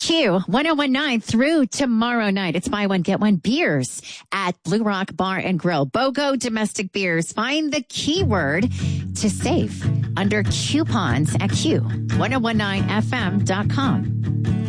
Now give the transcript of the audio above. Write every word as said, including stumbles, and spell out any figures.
Q one oh one nine through tomorrow night. It's buy one, get one beers at Blue Rock Bar and Grill. BOGO Domestic Beers. Find the keyword to save under coupons at Q one oh one nine F M dot com.